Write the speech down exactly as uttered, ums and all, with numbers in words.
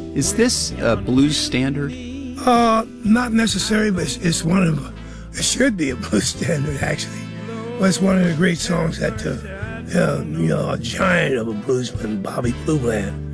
Is this a blues standard? Uh, not necessary, but it's, it's one of, it should be a blues standard, actually. Well, it's one of the great songs that, uh, uh, you know, a giant of a bluesman, Bobby Blue Bland,